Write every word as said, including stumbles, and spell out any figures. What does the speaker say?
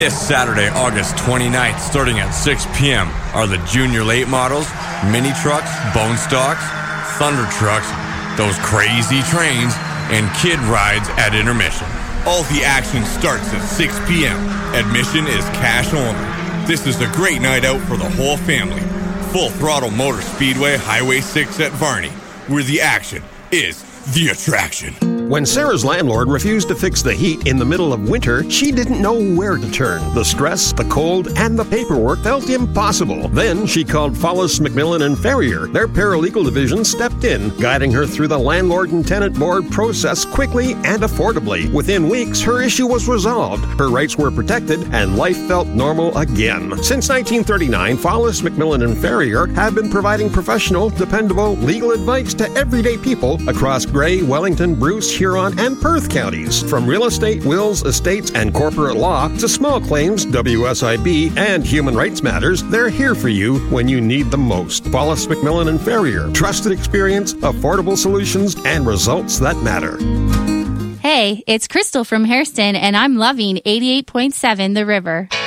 This Saturday, August twenty-ninth, starting at six p.m., are the Junior Late Models, Mini Trucks, Bone Stocks, Thunder Trucks, those crazy trains, and Kid Rides at intermission. All the action starts at six p.m. Admission is cash only. This is a great night out for the whole family. Full Throttle Motor Speedway, Highway six at Varney, where the action is the attraction. When Sarah's landlord refused to fix the heat in the middle of winter, she didn't know where to turn. The stress, the cold, and the paperwork felt impossible. Then she called Follis, McMillan and Ferrier. Their paralegal division stepped in, guiding her through the landlord and tenant board process quickly and affordably. Within weeks, her issue was resolved, her rights were protected, and life felt normal again. Since nineteen thirty-nine, Follis, McMillan and Ferrier have been providing professional, dependable legal advice to everyday people across Grey, Wellington, Bruce, Huron, and Perth counties. From real estate, wills, estates, and corporate law to small claims, W S I B, and human rights matters, they're here for you when you need them most. Follis, McMillan and Ferrier. Trusted experience, affordable solutions, and results that matter. Hey, it's Crystal from Hairston, and I'm loving eighty-eight point seven The River.